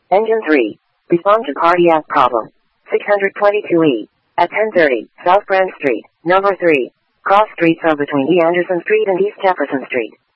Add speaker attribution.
Speaker 1: Engine 3. Respond to cardiac problem. 622E. At 10:30, South Brand Street, number 3. Cross streets are between E. Anderson Street and East Jefferson Street.